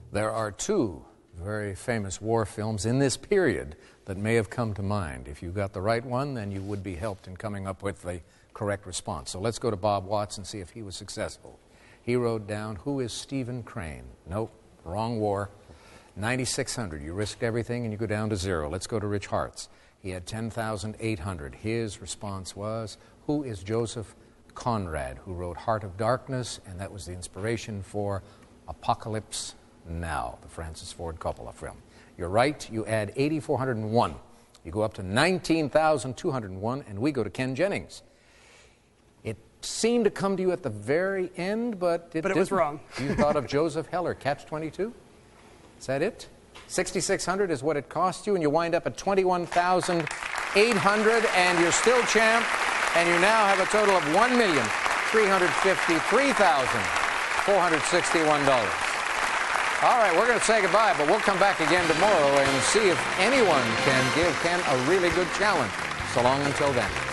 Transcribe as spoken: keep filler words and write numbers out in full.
There are two very famous war films in this period that may have come to mind. If you got the right one, then you would be helped in coming up with the correct response. So let's go to Bob Watts and see if he was successful. He wrote down, who is Stephen Crane? Nope, wrong war. ninety-six hundred, you risked everything and you go down to zero. Let's go to Rich Hartz. He had ten thousand eight hundred. His response was, who is Joseph Conrad, who wrote Heart of Darkness, and that was the inspiration for Apocalypse Now, the Francis Ford Coppola film. You're right, you add eight thousand four hundred one. You go up to nineteen thousand two hundred one, and we go to Ken Jennings. It seemed to come to you at the very end, but it But it was wrong. You thought of Joseph Heller, Catch twenty-two? Is that it? sixty-six hundred is what it cost you, and you wind up at twenty-one thousand eight hundred, and you're still champ, and you now have a total of one million three hundred fifty-three thousand four hundred sixty-one dollars. All right, we're going to say goodbye, but we'll come back again tomorrow and see if anyone can give Ken a really good challenge. So long until then.